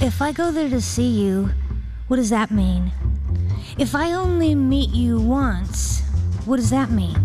If I go there to see you, what does that mean? If I only meet you once, what does that mean?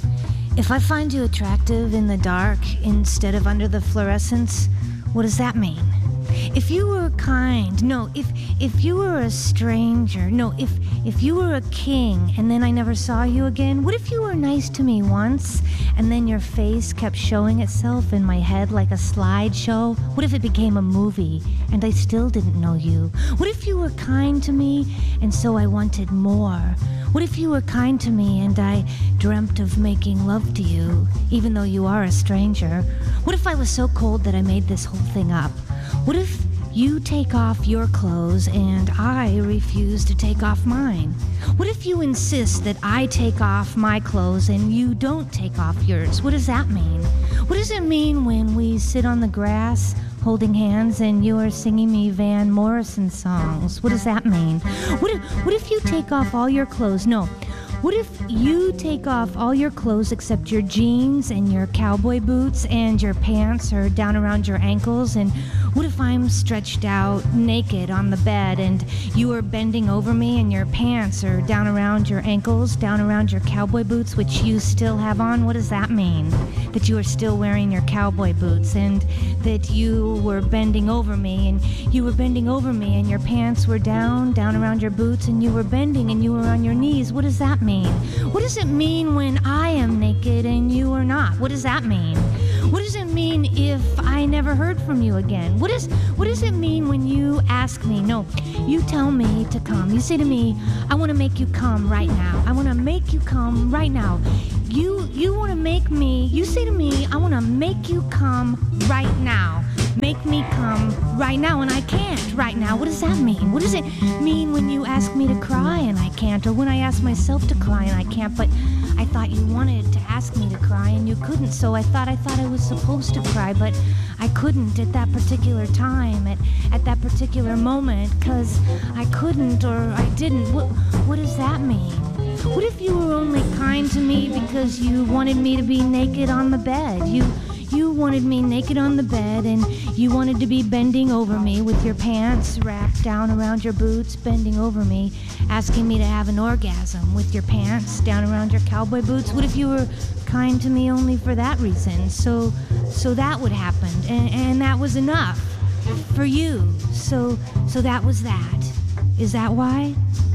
If I find you attractive in the dark instead of under the fluorescence, what does that mean? If you were kind, no, if you were a stranger, no, if you were a king and then I never saw you again, what if you were nice to me once and then your face kept showing itself in my head like a slideshow? What if it became a movie and I still didn't know you? What if you were kind to me and so I wanted more? What if you were kind to me and I dreamt of making love to you, even though you are a stranger? What if I was so cold that I made this whole thing up? What if you take off your clothes and I refuse to take off mine? What if you insist that I take off my clothes and you don't take off yours? What does that mean? What does it mean when we sit on the grass holding hands and you are singing me Van Morrison songs? What does that mean? What if you take off all your clothes? No. What if you take off all your clothes except your jeans and your cowboy boots and your pants are down around your ankles? And what if I'm stretched out naked on the bed and you are bending over me and your pants are down around your ankles, down around your cowboy boots, which you still have on? What does that mean? That you are still wearing your cowboy boots and that you were bending over me and you were bending over me and your pants were down around your boots and you were bending and you were on your knees. What does that mean? What does it mean when I am naked and you are not? What does that mean? What does it mean if I never heard from you again? What does it mean when you ask me? No, you tell me to come. You say to me, I want to make you come right now. I want to make you come right now. You want to make me, you say to me, I want to make you come right now. Make me come right now, and I can't right now. What does that mean? What does it mean when you ask me to cry and I can't, or when I ask myself to cry and I can't, but I thought you wanted to ask me to cry and you couldn't, so I thought I was supposed to cry, but I couldn't at that particular time, at that particular moment, because I couldn't or I didn't. What does that mean? What if you were only kind to me because you wanted me to be naked on the bed? You wanted me naked on the bed and you wanted to be bending over me with your pants wrapped down around your boots, bending over me, asking me to have an orgasm with your pants down around your cowboy boots. What if you were kind to me only for that reason? So that would happen, and that was enough for you. So that was that. Is that why?